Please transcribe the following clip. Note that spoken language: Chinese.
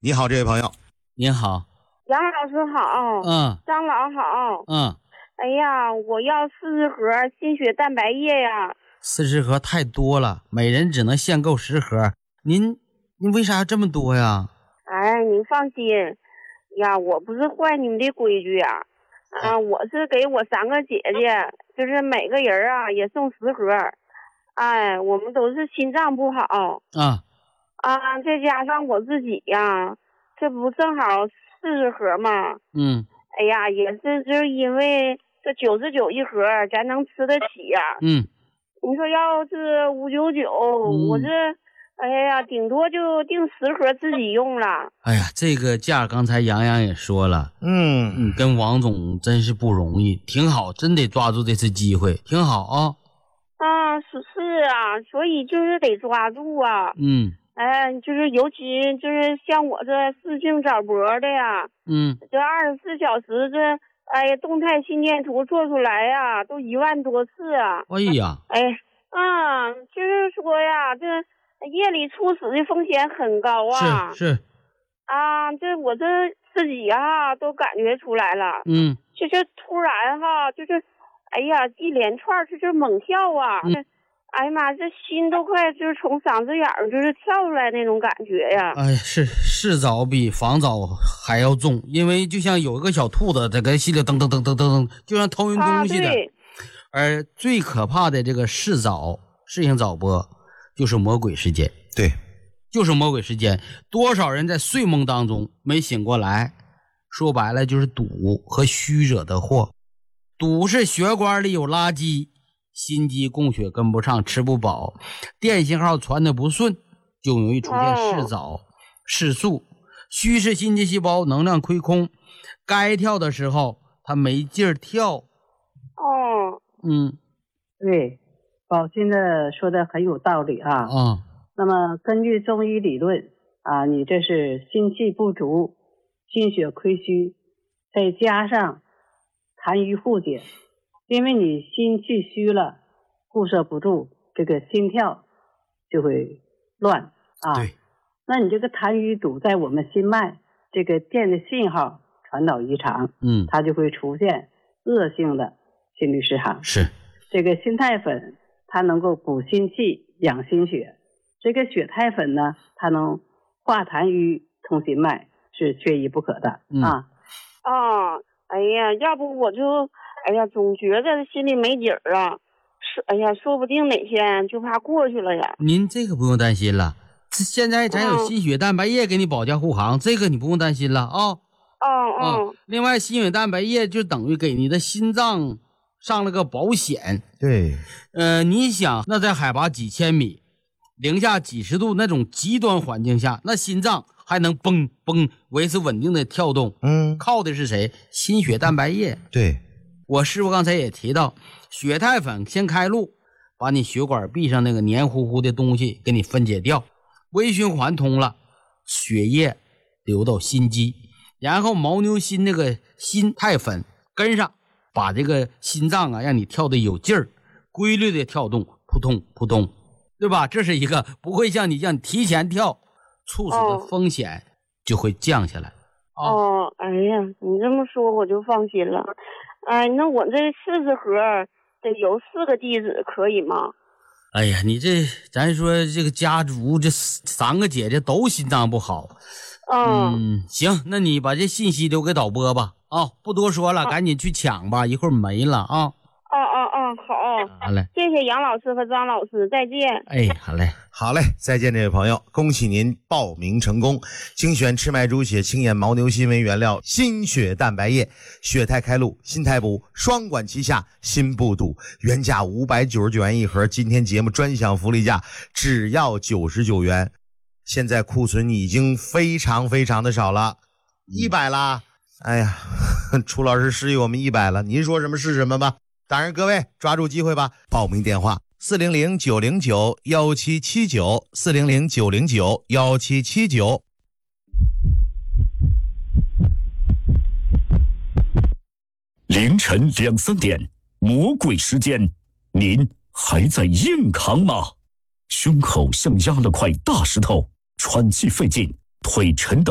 你好，这位朋友。 您好。 杨老师好。张老好。哎呀，我要40盒心血蛋白液呀。 40盒太多了，每人只能限购10盒。您为啥要这么多呀？ 哎，您放心呀，我不是坏你们的规矩呀。我是给我3个姐姐，就是每个人也送10盒。哎，我们都是心脏不好再加上我自己呀，这不正好40盒吗？哎呀，也是就是因为这99一盒，咱能吃得起呀。你说要是599，我这哎呀，顶多就订10盒自己用了。 哎呀，这个价刚才杨洋也说了，你跟王总真是不容易，挺好，真得抓住这次机会，挺好啊。 是啊，所以就是得抓住啊。就是尤其就是像我这视讯早播的呀，这24小时这动态心电图做出来呀，都1万多次啊。 哎呀， 就是说呀，这夜里猝死的风险很高啊。 是这我这自己都感觉出来了。就是突然就是哎呀，一连串就是猛跳啊。哎呀妈，这心都快就是从嗓子眼儿就是跳出来那种感觉呀。 哎呀，是早比防早还要重，因为就像有一个小兔子在跟心里噔噔噔噔噔，就像偷运东西的。而最可怕的这个视性早播就是魔鬼时间。 对， 就是魔鬼时间。多少人在睡梦当中没醒过来，说白了就是赌和虚惹的祸。赌是血管里有垃圾，心肌供血跟不上，吃不饱，电信号传的不顺，就容易出现视早、视速。虚是心肌细胞能量亏空，该跳的时候它没劲儿跳。 对，宝鑫的说的很有道理啊。那么根据中医理论你这是心气不足，心血亏虚，再加上痰瘀互解，因为你心气虚了，固摄不住，这个心跳就会乱对， 那你这个痰瘀堵在我们心脉，这个电的信号传导异常，它就会出现恶性的心律失衡。 是这个心太粉它能够补心气养心血，这个血太粉呢它能化痰瘀通心脉，是缺一不可的。 哎呀，要不我就总觉得心里没底儿啊。说不定哪天就怕过去了呀。 您这个不用担心了，现在咱有心血蛋白液给你保驾护航，这个你不用担心了啊。另外心血蛋白液就等于给你的心脏上了个保险。 对， 你想那在海拔几千米、零下几十度那种极端环境下，那心脏还能蹦蹦维持稳定的跳动，靠的是谁？心血蛋白液。 对， 我师傅刚才也提到，血太粉先开路，把你血管壁上那个黏糊糊的东西给你分解掉，微循环通了，血液流到心肌，然后牦牛心那个心太粉跟上，把这个心脏让你跳得有劲儿，规律的跳动，扑通扑通，对吧？这是一个不会像你这样提前跳，猝死的风险就会降下来。 哎呀，你这么说我就放心了。那我这40盒得有4个地址可以吗？ 哎呀，你这咱说这个家族这3个姐姐都心脏不好。行，那你把这信息留给导播吧。不多说了，赶紧去抢吧，一会儿没了啊。 好嘞， 谢谢杨老师和张老师，再见。 好嘞，再见，这位朋友，恭喜您报名成功。精选赤麦猪血、清眼牦牛心为原料，心血蛋白液，血太开路，心太补，双管齐下，心不堵。原价599元一盒，今天节目专享福利价只要99元。现在库存已经非常非常的少了，100啦。哎呀，楚老师示意我们100了，您说什么是什么吧。当然各位抓住机会吧，报名电话400-909-1779 400-909-1779。 凌晨2、3点，魔鬼时间，您还在硬扛吗？胸口像压了块大石头，喘气费劲，腿沉的